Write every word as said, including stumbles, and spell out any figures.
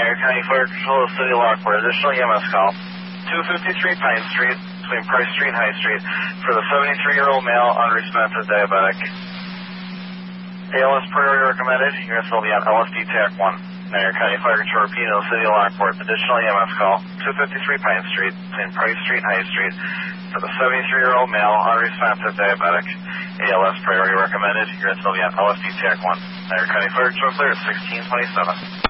Niagara County Fire Control, City of Lockport. Additional E M S call. two fifty-three Pine Street, between Price Street and High Street, for the seventy-three-year-old male, unresponsive diabetic. A L S priority recommended. Units will be on L S D TAC one. Niagara County Fire Control, repeating the City of Lockport. Additional E M S call. two fifty-three Pine Street, between Price Street and High Street, for the seventy-three-year-old male, unresponsive diabetic. A L S priority recommended. Units will be on L S D TAC one. Niagara County Fire Control clear at sixteen twenty-seven.